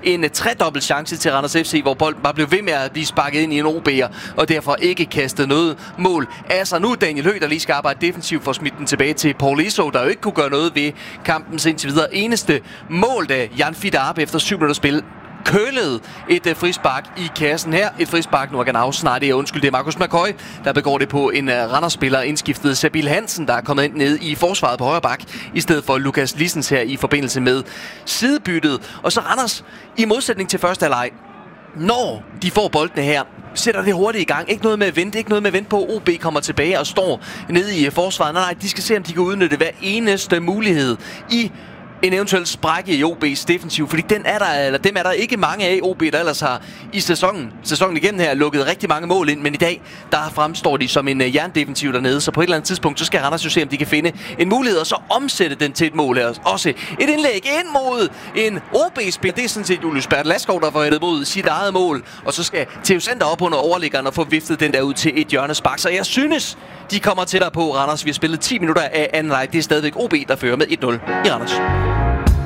en tredobbelt chance til Randers FC, hvor bolden bare blev ved med at blive sparket ind i en OB'er, og derfor ikke kastet noget mål. Altså nu Daniel Høgh, der lige skal arbejde defensivt for at smide den tilbage til Paul Eso, der jo ikke kunne gøre noget ved kampens indtil videre. Eneste mål, da Jan Fidarp efter 7 minutter spil kølede et frispark i kassen her. Et frispark, nu er Ganau snart det er Markus McCoy, der begår det på en Randers-spiller, indskiftet Sabil Hansen, der er kommet ind ned i forsvaret på højre bak, i stedet for Lukas Lissens her i forbindelse med sidebyttet. Og så Randers, i modsætning til første halvleg, når de får boldene her, sætter det hurtigt i gang. Ikke noget med at vente, på at OB kommer tilbage og står nede i forsvaret. Nej, de skal se, om de kan udnytte hver eneste mulighed i en eventuel sprække i OB's defensiv, fordi dem er der ikke mange af OB, der ellers har i sæsonen igen her lukket rigtig mange mål ind, men i dag, der fremstår de som en jerndefensiv dernede, så på et eller andet tidspunkt, så skal Randers jo se, om de kan finde en mulighed, og så omsætte den til et mål her. Også et indlæg ind mod en OB-spiller. Det er sådan set Julius Bert Laskov, der får hættet mod sit eget mål, og så skal Theo Sander op under overliggeren og få viftet den der ud til et hjørnespark. Så jeg synes, de kommer tættere på Randers. Vi har spillet 10 minutter af anden leg. Det er stadigvæk OB, der fører med 1-0 i Randers.